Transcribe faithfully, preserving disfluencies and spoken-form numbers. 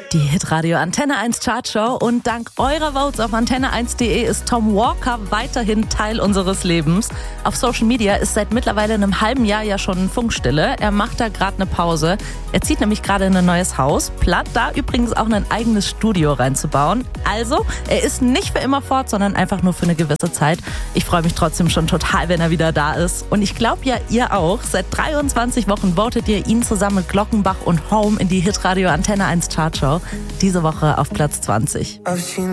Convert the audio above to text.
Die Hitradio Antenne eins Chartshow und dank eurer Votes auf antenne eins punkt de ist Tom Walker weiterhin Teil unseres Lebens. Auf Social Media ist seit mittlerweile einem halben Jahr ja schon Funkstille. Er macht da gerade eine Pause. Er zieht nämlich gerade in ein neues Haus, plant da übrigens auch ein eigenes Studio reinzubauen. Also, er ist nicht für immer fort, sondern einfach nur für eine gewisse Zeit. Ich freue mich trotzdem schon total, wenn er wieder da ist. Und ich glaube ja, ihr auch. Seit dreiundzwanzig Wochen votet ihr ihn zusammen mit Glockenbach und Home in die Hitradio Antenne eins Chartshow. Diese Woche auf Platz zwanzig.